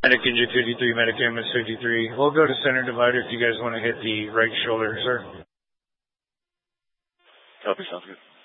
Medic engine 53, medic MS 53. We'll go to center divider if you guys want to hit the right shoulder, sir. Copy, sounds good.